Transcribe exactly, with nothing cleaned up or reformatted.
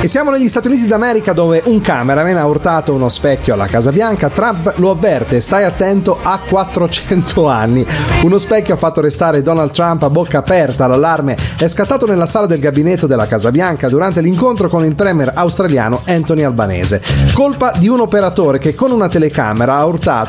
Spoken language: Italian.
E siamo negli Stati Uniti d'America, dove un cameraman ha urtato uno specchio alla Casa Bianca. Trump lo avverte: stai attento, a quattrocento anni. Uno specchio ha fatto restare Donald Trump a bocca aperta. L'allarme è scattato nella sala del gabinetto della Casa Bianca durante l'incontro con il premier australiano Anthony Albanese. Colpa di un operatore che con una telecamera ha urtato